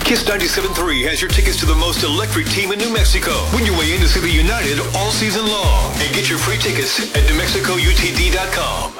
Kiss 97.3 has your tickets to the most electric team in New Mexico. Win your way in to see the United all season long. And get your free tickets at NewMexicoUTD.com.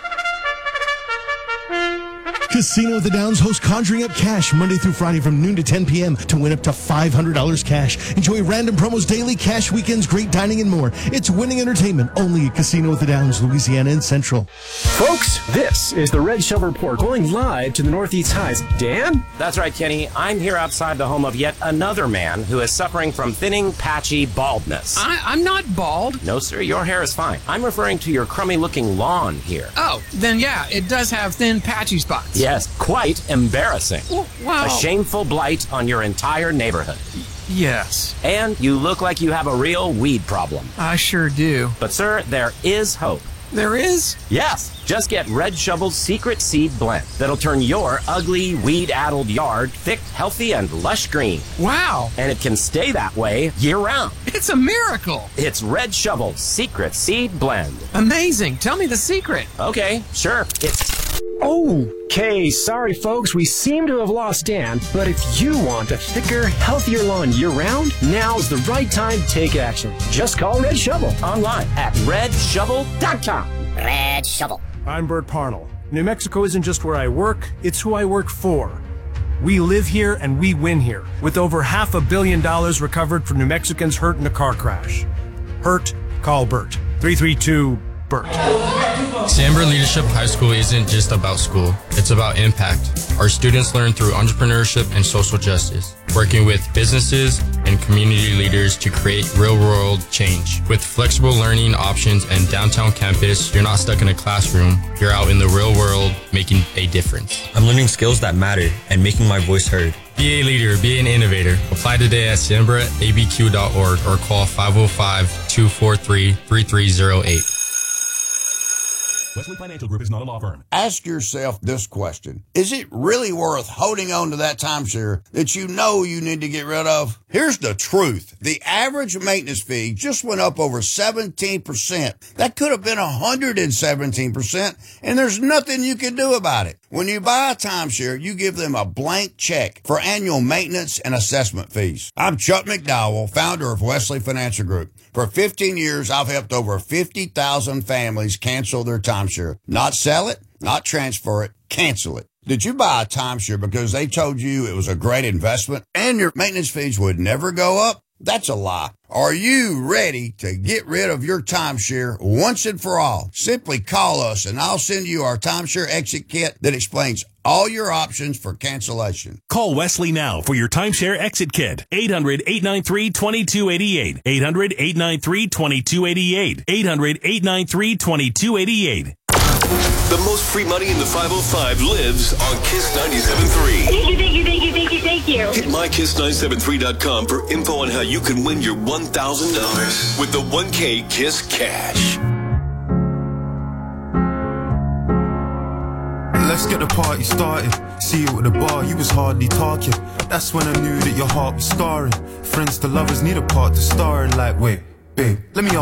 Casino at the Downs hosts Conjuring Up Cash Monday through Friday from noon to 10 p.m. to win up to $500 cash. Enjoy random promos daily, cash weekends, great dining, and more. It's winning entertainment only at Casino at the Downs, Louisiana and Central. Folks, this is the Red Shovel Report going live to the Northeast Highs. Dan? That's right, Kenny. I'm here outside the home of yet another man who is suffering from thinning, patchy baldness. I'm not bald. No, sir, your hair is fine. I'm referring to your crummy-looking lawn here. Oh, then yeah, it does have thin, patchy spots. Yes, quite embarrassing. Wow. A shameful blight on your entire neighborhood. Yes. And you look like you have a real weed problem. I sure do. But, sir, there is hope. There is? Yes. Just get Red Shovel's Secret Seed Blend that'll turn your ugly, weed-addled yard thick, healthy, and lush green. Wow. And it can stay that way year-round. It's a miracle. It's Red Shovel's Secret Seed Blend. Amazing. Tell me the secret. Okay, sure. Okay, sorry folks, we seem to have lost Dan, but if you want a thicker, healthier lawn year-round, now's the right time to take action. Just call Red Shovel online at redshovel.com. Red Shovel. I'm Bert Parnell. New Mexico isn't just where I work, it's who I work for. We live here and we win here, with over $500 million recovered for New Mexicans hurt in a car crash. Hurt? Call Bert. 332-BERT. Sambra Leadership High School isn't just about school, it's about impact. Our students learn through entrepreneurship and social justice, working with businesses and community leaders to create real-world change. With flexible learning options and downtown campus, you're not stuck in a classroom, you're out in the real world making a difference. I'm learning skills that matter and making my voice heard. Be a leader, be an innovator. Apply today at sambraabq.org or call 505-243-3308. Wesley Financial Group is not a law firm. Ask yourself this question. Is it really worth holding on to that timeshare that you know you need to get rid of? Here's the truth. The average maintenance fee just went up over 17%. That could have been 117%, and there's nothing you can do about it. When you buy a timeshare, you give them a blank check for annual maintenance and assessment fees. I'm Chuck McDowell, founder of Wesley Financial Group. For 15 years, I've helped over 50,000 families cancel their timeshare. Not sell it, not transfer it, cancel it. Did you buy a timeshare because they told you it was a great investment and your maintenance fees would never go up? That's a lie. Are you ready to get rid of your timeshare once and for all? Simply call us and I'll send you our timeshare exit kit that explains all your options for cancellation. Call Wesley now for your timeshare exit kit. 800-893-2288. 800-893-2288. 800-893-2288. The most free money in the 505 lives on Kiss 97.3. Thank you. Hit mykiss973.com for info on how you can win your $1,000 with the 1K Kiss Cash. Let's get the party started. See you at the bar, you was hardly talking. That's when I knew that your heart was scarring. Friends to lovers need a part to star in. Like, wait, babe, let me